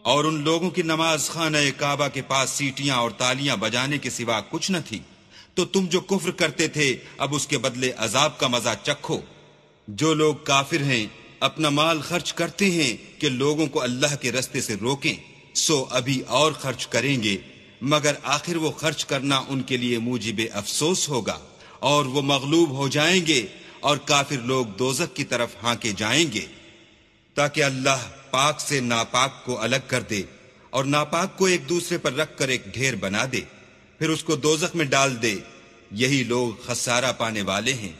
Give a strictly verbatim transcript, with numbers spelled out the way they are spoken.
और उन लोगों की नमाज खाना काबा के पास सीटियां और तालियां बजाने के सिवा कुछ न थी। तो तुम जो कुफ्र करते थे अब उसके बदले अजाब का मजा चखो। जो लोग काफिर हैं अपना माल खर्च करते हैं कि लोगों को अल्लाह के रास्ते से रोकें, सो अभी और खर्च करेंगे, मगर आखिर वो खर्च करना उनके लिए मूजिबे अफसोस होगा और वो मगलूब हो जाएंगे और काफिर लोग दोजख की तरफ हांके जाएंगे, ताकि अल्लाह पाक से नापाक को अलग कर दे और नापाक को एक दूसरे पर रखकर एक ढेर बना दे, फिर उसको दोजख में डाल दे। यही लोग खसारा पाने वाले हैं।